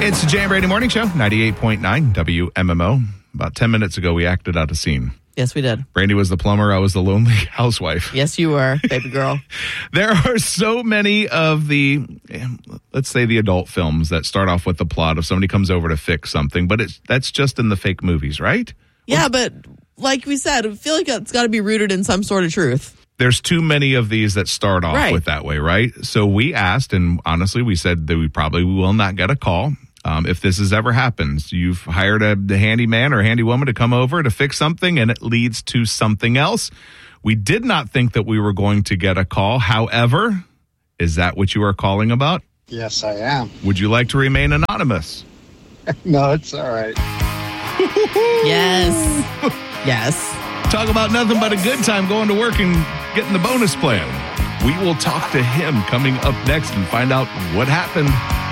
It's the Jay and Brady Morning Show, 98.9 WMMO. About 10 minutes ago, we acted out a scene. Yes, we did. Brandy was the plumber. I was the lonely housewife. Yes, you were, baby girl. There are so many of the, let's say, the adult films that start off with the plot of somebody comes over to fix something, but that's just in the fake movies, right? Yeah, but like we said, I feel like it's got to be rooted in some sort of truth. There's too many of these that start off with that way, right? So we asked, and honestly, we said that we probably will not get a call. If this has ever happened, you've hired a handyman or handywoman to come over to fix something and it leads to something else. We did not think that we were going to get a call. However, is that what you are calling about? Yes, I am. Would you like to remain anonymous? No, it's all right. Yes. Yes. Talk about nothing but a good time going to work and getting the bonus plan. We will talk to him coming up next and find out what happened.